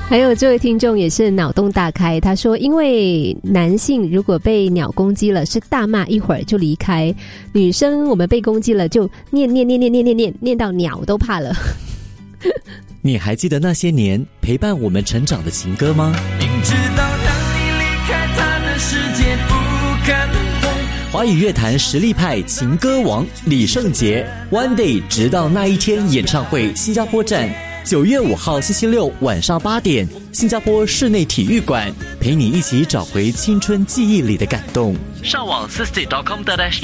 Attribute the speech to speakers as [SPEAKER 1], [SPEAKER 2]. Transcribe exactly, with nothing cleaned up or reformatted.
[SPEAKER 1] 还有这位听众也是脑洞大开，他说因为男性如果被鸟攻击了是大骂一会儿就离开，女生我们被攻击了就念念念念念念念念到鸟都怕了。
[SPEAKER 2] 你还记得那些年陪伴我们成长的情歌吗？
[SPEAKER 3] 明知道让你离开他的世界不可能。
[SPEAKER 2] 华语乐坛实力派情歌王李圣杰 One Day 直到那一天演唱会新加坡站，九月五号星期六晚上八点，新加坡室内体育馆，陪你一起找回青春记忆里的感动。
[SPEAKER 4] 上网 sixty dot com dot s g